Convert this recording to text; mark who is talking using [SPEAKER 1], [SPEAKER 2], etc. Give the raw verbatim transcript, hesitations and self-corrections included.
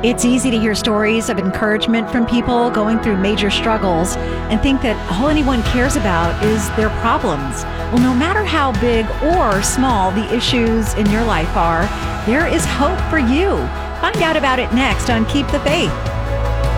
[SPEAKER 1] It's easy to hear stories of encouragement from people going through major struggles and think that all anyone cares about is their problems. Well, no matter how big or small the issues in your life are, there is hope for you. Find out about it next on Keep the Faith.